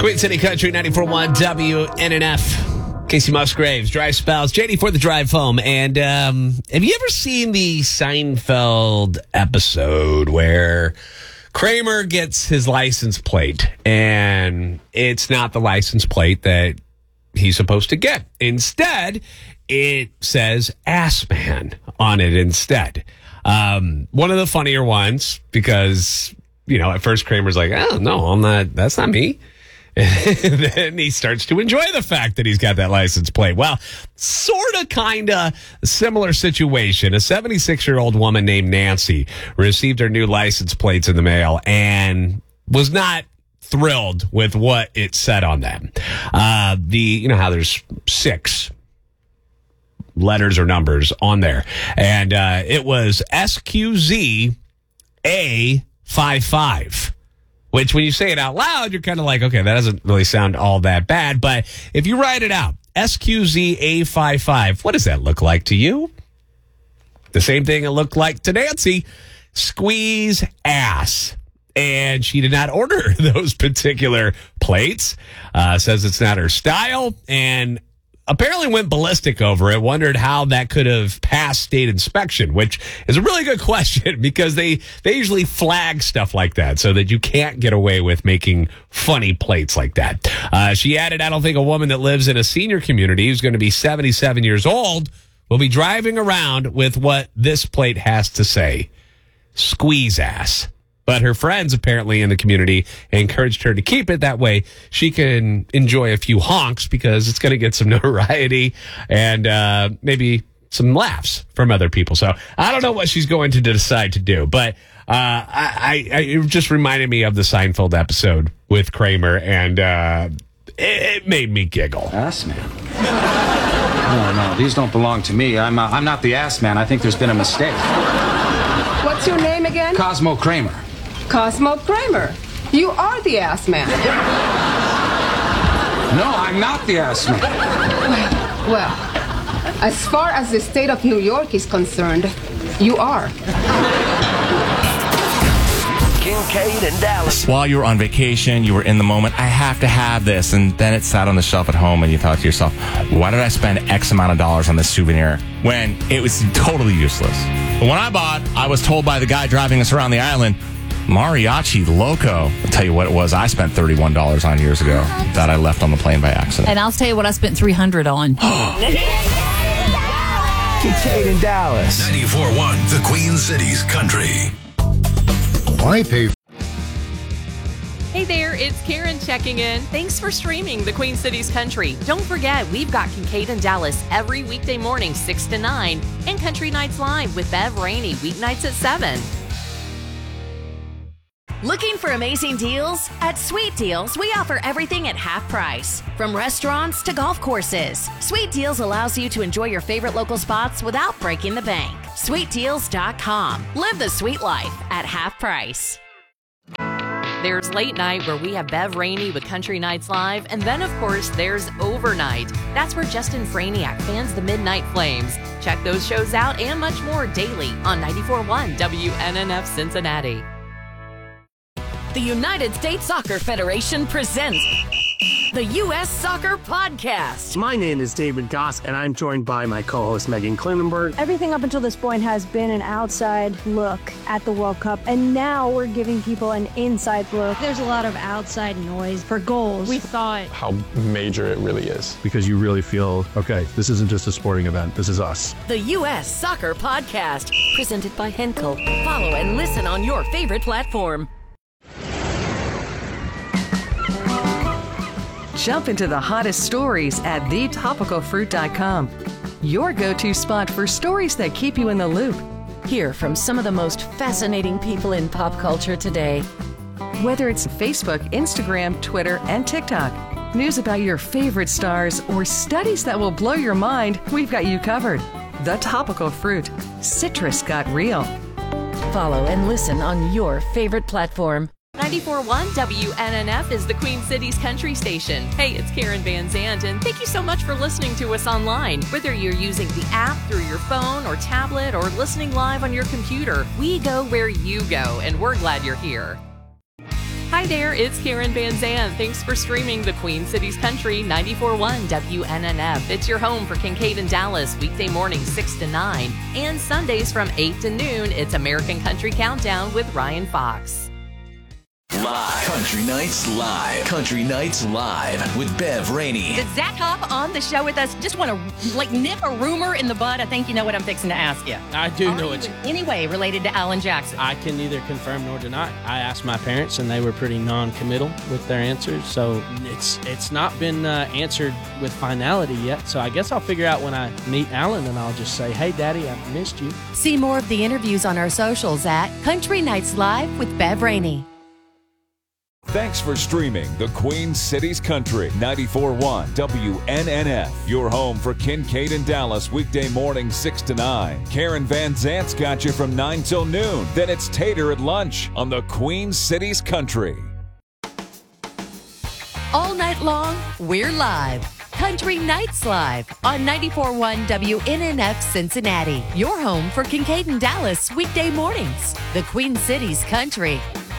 Queen City Country 94.1 WNNF. Casey Musgraves, Dry Spells, JD for the drive home. And have you ever seen the Seinfeld episode where Kramer gets his license plate and it's not the license plate that he's supposed to get? Instead, it says Ass Man on it instead. One of the funnier ones because, you know, at first Kramer's like, oh, no, I'm not, that's not me. And then he starts to enjoy the fact that he's got that license plate. Well, sort of, kind of similar situation. A 76-year-old woman named Nancy received her new license plates in the mail and was not thrilled with what it said on them. You know how there's 6 letters or numbers on there. And it was SQZ A55. Which, when you say it out loud, you're kind of like, okay, that doesn't really sound all that bad. But if you write it out, SQZ-A55, what does that look like to you? The same thing it looked like to Nancy, squeeze ass. And she did not order those particular plates. Says it's not her style. And apparently went ballistic over it, wondered how that could have passed state inspection, which is a really good question because they usually flag stuff like that so that you can't get away with making funny plates like that. She added, I don't think a woman that lives in a senior community who's going to be 77 years old will be driving around with what this plate has to say, squeeze ass. But her friends apparently in the community encouraged her to keep it that way. She can enjoy a few honks because it's going to get some notoriety and maybe some laughs from other people. So I don't know what she's going to decide to do. But it just reminded me of the Seinfeld episode with Kramer, and it made me giggle. Ass man? No, these don't belong to me. I'm not the ass man. I think there's been a mistake. What's your name again? Cosmo Kramer. Cosmo Kramer. You are the ass man. No, I'm not the ass man. Well, as far as the state of New York is concerned, you are. Kincaid and Dallas. While you were on vacation, you were in the moment, I have to have this, and then it sat on the shelf at home and you thought to yourself, why did I spend X amount of dollars on this souvenir when it was totally useless? But when I bought, I was told by the guy driving us around the island, Mariachi Loco. I'll tell you what it was I spent $31 on years ago that I left on the plane by accident. And I'll tell you what I spent $300 on. Kincaid and Dallas. 94.1, the Queen City's Country. I pay. Hey there, it's Karen checking in. Thanks for streaming the Queen City's Country. Don't forget, we've got Kincaid and Dallas every weekday morning, 6 to 9, and Country Nights Live with Bev Rainey, weeknights at 7. Looking for amazing deals? At Sweet Deals, we offer everything at half price. From restaurants to golf courses, Sweet Deals allows you to enjoy your favorite local spots without breaking the bank. SweetDeals.com. Live the sweet life at half price. There's Late Night, where we have Bev Rainey with Country Nights Live, and then, of course, there's Overnight. That's where Justin Franiak fans the Midnight Flames. Check those shows out and much more daily on 94.1 WNNF Cincinnati. The United States Soccer Federation presents the U.S. Soccer Podcast. My name is David Goss, and I'm joined by my co-host Megan Klinenberg. Everything up until this point has been an outside look at the World Cup, and now we're giving people an inside look. There's a lot of outside noise for goals. We thought how major it really is. Because you really feel, okay, this isn't just a sporting event, this is us. The U.S. Soccer Podcast, presented by Henkel. Follow and listen on your favorite platform. Jump into the hottest stories at thetopicalfruit.com. Your go-to spot for stories that keep you in the loop. Hear from some of the most fascinating people in pop culture today. Whether it's Facebook, Instagram, Twitter, and TikTok, news about your favorite stars, or studies that will blow your mind, we've got you covered. The Topical Fruit. Citrus got real. Follow and listen on your favorite platform. 94.1 WNNF is the Queen City's country station. Hey, it's Karen Van Zandt, and thank you so much for listening to us online. Whether you're using the app through your phone or tablet or listening live on your computer, we go where you go, and we're glad you're here. Hi Hi there, it's Karen Van Zandt. Thanks for streaming the Queen Cities Country 94.1 WNNF. It's your home for Kincaid and Dallas, weekday mornings 6 to 9. And Sundays from 8 to noon, it's American Country Countdown with Ryan Fox. Live. Country Nights Live. Country Nights Live with Bev Rainey. Does Zach hop on the show with us? Just want to nip a rumor in the bud. I think you know what I'm fixing to ask you. I do know it. Anyway, related to Alan Jackson. I can neither confirm nor deny. I asked my parents, and they were pretty non-committal with their answers. So it's not been answered with finality yet. So I guess I'll figure out when I meet Alan, and I'll just say, "Hey, Daddy, I missed you." See more of the interviews on our socials at Country Nights Live with Bev Rainey. Thanks for streaming the Queen Cities Country 94.1 WNNF. Your home for Kincaid and Dallas weekday morning 6 to 9. Karen Van Zant's got you from 9 till noon. Then it's Tater at lunch on the Queen Cities Country. All night long, we're live. Country Nights Live on 94.1 WNNF Cincinnati. Your home for Kincaid and Dallas weekday mornings. The Queen Cities Country.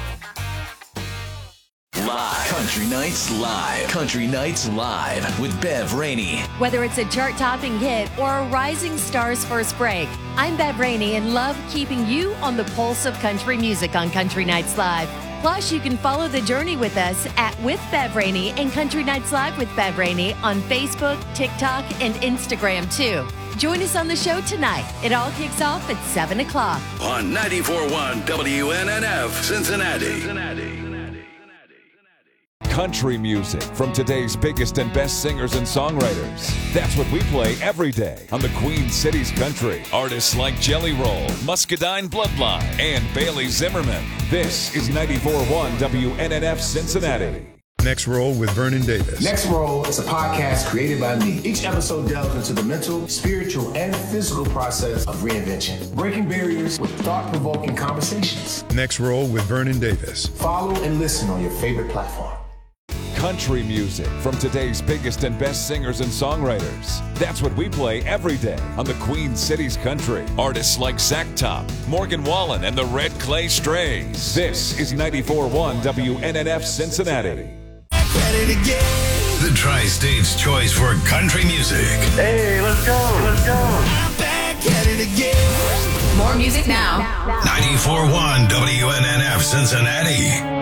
Live. Country Nights Live. Country Nights Live with Bev Rainey. Whether it's a chart-topping hit or a rising star's first break, I'm Bev Rainey and love keeping you on the pulse of country music on Country Nights Live. Plus, you can follow the journey with us at With Bev Rainey and Country Nights Live with Bev Rainey on Facebook, TikTok, and Instagram, too. Join us on the show tonight. It all kicks off at 7 o'clock. On 94.1 WNNF Cincinnati. Country music from today's biggest and best singers and songwriters. That's what we play every day on the Queen Cities Country. Artists like Jelly Roll, Muscadine Bloodline, and Bailey Zimmerman. This is 94.1 WNNF Cincinnati. Next Roll with Vernon Davis. Next Roll is a podcast created by me. Each episode delves into the mental, spiritual, and physical process of reinvention, breaking barriers with thought-provoking conversations. Next Roll with Vernon Davis. Follow and listen on your favorite platform. Country music from today's biggest and best singers and songwriters. That's what we play every day on the Queen Cities Country. Artists like Zach Top, Morgan Wallen, and the Red Clay Strays. This is 94.1 WNNF Cincinnati. The Tri-State's choice for country music. Hey, let's go. I'm back at it again. More music now. 94.1 WNNF Cincinnati.